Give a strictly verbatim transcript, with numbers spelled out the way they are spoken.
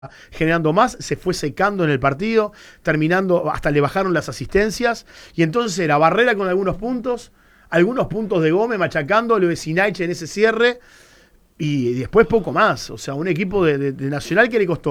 generando más, se fue secando en el partido, terminando, hasta le bajaron las asistencias, y entonces era Barrera con algunos puntos, algunos puntos de Gómez machacando, lo de Sinaiche en ese cierre, y después poco más. O sea, un equipo de, de, de Nacional que le costó